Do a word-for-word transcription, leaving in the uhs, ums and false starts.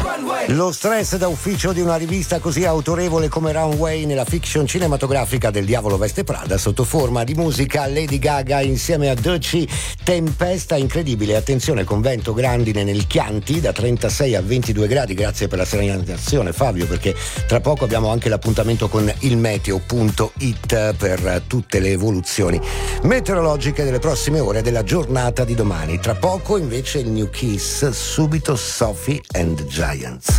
Lo stress da ufficio di una rivista così autorevole come Runway nella fiction cinematografica del Diavolo Veste Prada sotto forma di musica. Lady Gaga insieme a Doechii, tempesta incredibile, attenzione, con vento grandine nel Chianti da trentasei a ventidue gradi. Grazie per la segnalazione, Fabio, perché tra poco abbiamo anche l'appuntamento con il meteo punto it per tutte le evoluzioni meteorologiche delle prossime ore della giornata di domani. Tra poco invece il New Kiss, subito Sophie and the Giants.